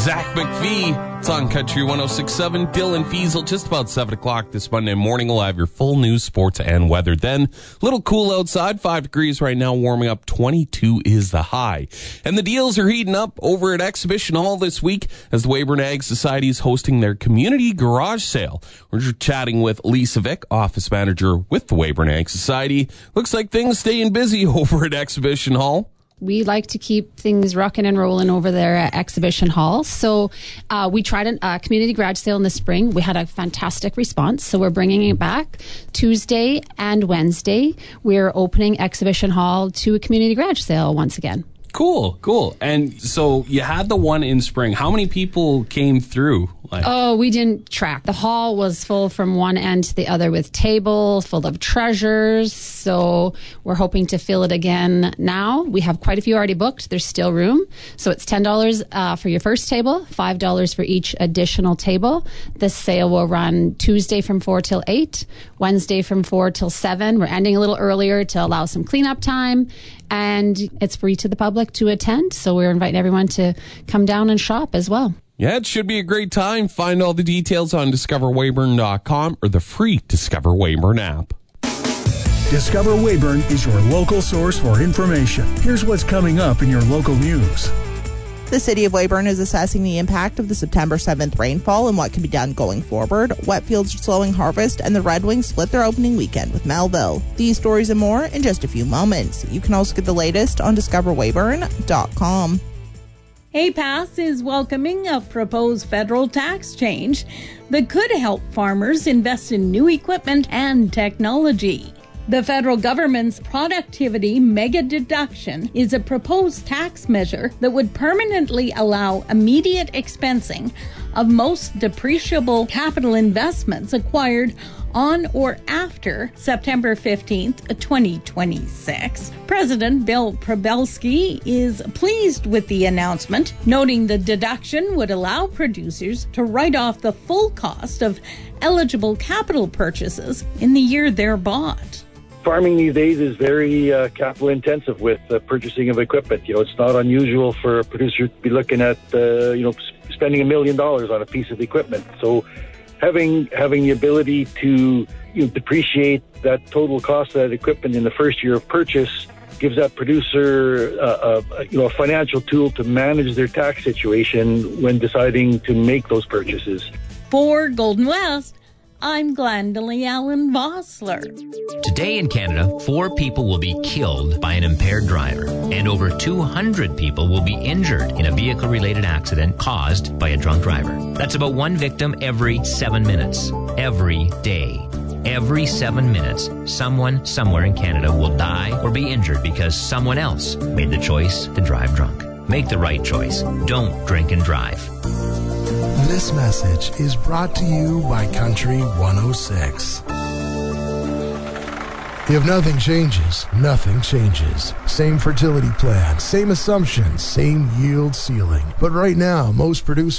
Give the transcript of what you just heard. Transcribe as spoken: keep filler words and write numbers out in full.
Zach McPhee. It's on Country one oh six point seven. Dylan Fiesel, just about seven o'clock this Monday morning. We'll have your full news, sports, and weather. Then, little cool outside, five degrees right now, warming up. twenty-two is the high. And the deals are heating up over at Exhibition Hall this week as the Weyburn Ag Society is hosting their community garage sale. We're just chatting with Lisa Vick, office manager with the Weyburn Ag Society. Looks like things staying busy over at Exhibition Hall. We like to keep things rocking and rolling over there at Exhibition Hall. So uh, we tried a uh, community garage sale in the spring. We had a fantastic response. So we're bringing it back Tuesday and Wednesday. We're opening Exhibition Hall to a community garage sale once again. Cool, cool. And so you had the one in spring. How many people came through? Like, oh, we didn't track. The hall was full from one end to the other with tables full of treasures. So we're hoping to fill it again now. We have quite a few already booked. There's still room. So it's ten dollars uh, for your first table, five dollars for each additional table. This sale will run Tuesday from four till eight, Wednesday from four till seven. We're ending a little earlier to allow some cleanup time. And it's free to the public to attend. So we're inviting everyone to come down and shop as well. Yeah, it should be a great time. Find all the details on discover weyburn dot com or the free Discover Weyburn app. Discover Weyburn is your local source for information. Here's what's coming up in your local news. The City of Weyburn is assessing the impact of the September seventh rainfall and what can be done going forward. Wetfields are slowing harvest, and the Red Wings split their opening weekend with Melville. These stories and more in just a few moments. You can also get the latest on discover weyburn dot com. A P A S is welcoming a proposed federal tax change that could help farmers invest in new equipment and technology. The federal government's productivity mega deduction is a proposed tax measure that would permanently allow immediate expensing of most depreciable capital investments acquired on or after September fifteenth, twenty twenty-six. President Bill Probelski is pleased with the announcement, noting the deduction would allow producers to write off the full cost of eligible capital purchases in the year they're bought. Farming these days is very uh, capital intensive with uh, purchasing of equipment. You know, it's not unusual for a producer to be looking at, uh, you know, spending a million dollars on a piece of equipment. So having having the ability to, you know, depreciate that total cost of that equipment in the first year of purchase gives that producer uh, a, you know, a financial tool to manage their tax situation when deciding to make those purchases. For Golden West, I'm Glendalee Allen Vossler. Today in Canada, four people will be killed by an impaired driver, and over two hundred people will be injured in a vehicle-related accident caused by a drunk driver. That's about one victim every seven minutes. Every day. Every seven minutes, someone somewhere in Canada will die or be injured because someone else made the choice to drive drunk. Make the right choice. Don't drink and drive. This message is brought to you by Country one oh six. If nothing changes, nothing changes. Same fertility plan, same assumptions, same yield ceiling. But right now, most producers